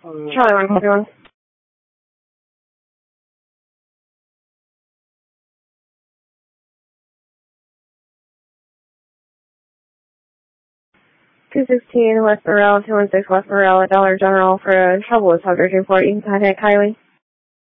Charlie 1, copy 1. 216 West Morel, 216 West Morel, at Dollar General for a trouble with subject report. You can contact Kylie.